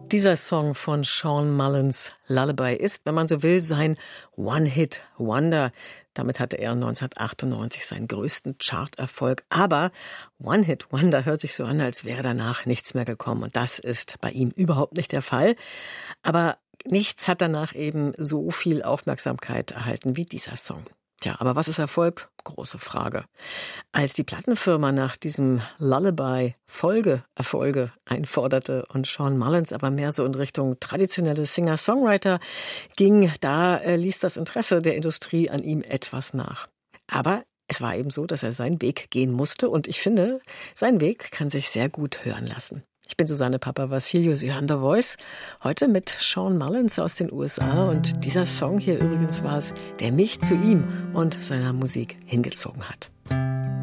Dieser Song von Sean Mullins, Lullaby, ist, wenn man so will, sein One-Hit-Wonder. Damit hatte er 1998 seinen größten Charterfolg. Aber One-Hit-Wonder hört sich so an, als wäre danach nichts mehr gekommen. Und das ist bei ihm überhaupt nicht der Fall. Aber nichts hat danach eben so viel Aufmerksamkeit erhalten wie dieser Song. Tja, aber was ist Erfolg? Große Frage. Als die Plattenfirma nach diesem Lullaby Erfolge einforderte und Sean Mullins aber mehr so in Richtung traditionelle Singer-Songwriter ging, da ließ das Interesse der Industrie an ihm etwas nach. Aber es war eben so, dass er seinen Weg gehen musste und ich finde, sein Weg kann sich sehr gut hören lassen. Ich bin Susanne Papavassiliou, Sie hören The Voice. Heute mit Sean Mullins aus den USA. Und dieser Song hier übrigens war es, der mich zu ihm und seiner Musik hingezogen hat.